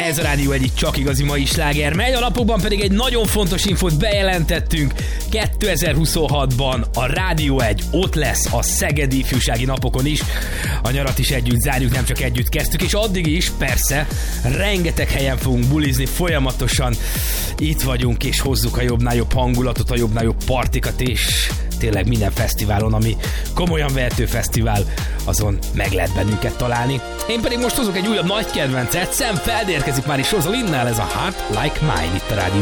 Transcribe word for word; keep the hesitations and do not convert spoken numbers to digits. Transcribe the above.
Ez a Rádió egy csak igazi mai sláger megy, a napokban pedig egy nagyon fontos infót bejelentettünk. kétezer-huszonhatban a Rádió egy ott lesz a Szegedi Ifjúsági Napokon is. A nyarat is együtt zárjuk, nem csak együtt kezdtük, és addig is persze rengeteg helyen fogunk bulizni, folyamatosan itt vagyunk, és hozzuk a jobbnál jobb hangulatot, a jobbnál jobb partikat, és tényleg minden fesztiválon, ami komolyan vehető fesztivál, azon meg lehet bennünket találni. Én pedig most hozok egy újabb nagy kedvencet, Sam Feld érkezik már is Rosalinnál, ez a Heart Like Mine itt a Rádió